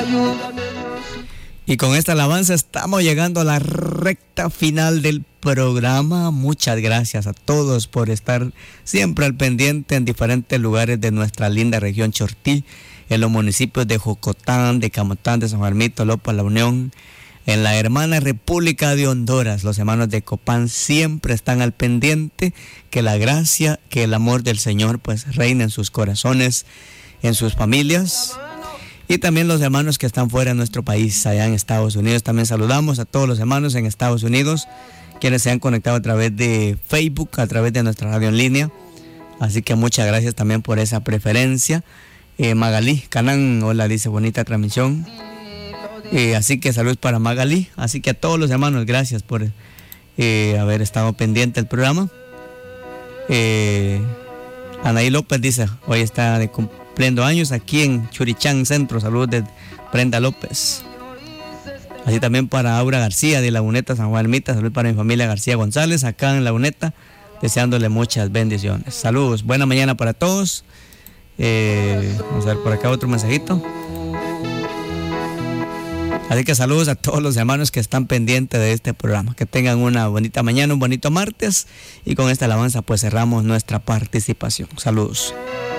Y con esta alabanza estamos llegando a la recta final del programa. Muchas gracias a todos por estar siempre al pendiente en diferentes lugares de nuestra linda región Chortí, en los municipios de Jocotán, de Camotán, de San Juanito, Lopa, La Unión, en la hermana República de Honduras. Los hermanos de Copán siempre están al pendiente. Que la gracia, que el amor del Señor pues reine en sus corazones, en sus familias. Y también los hermanos que están fuera de nuestro país, allá en Estados Unidos. También saludamos a todos los hermanos en Estados Unidos, quienes se han conectado a través de Facebook, a través de nuestra radio en línea. Así que muchas gracias también por esa preferencia. Magalí Canán, hola, dice, bonita transmisión. Así que saludos para Magalí. Así que a todos los hermanos, gracias por haber estado pendiente del programa. Anaí López dice, hoy está de cumpliendo años aquí en Churichán Centro. Saludos de Brenda López. Así también para Aura García de Laguneta, San Juan Ermita. Saludos para mi familia García González acá en Laguneta, deseándole muchas bendiciones. Saludos, buena mañana para todos. Vamos a ver por acá otro mensajito. Así que saludos a todos los hermanos que están pendientes de este programa. Que tengan una bonita mañana, un bonito martes. Y con esta alabanza pues cerramos nuestra participación. Saludos.